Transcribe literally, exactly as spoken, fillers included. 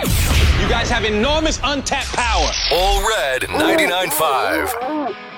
You guys have enormous untapped power. All Red ninety-nine point five.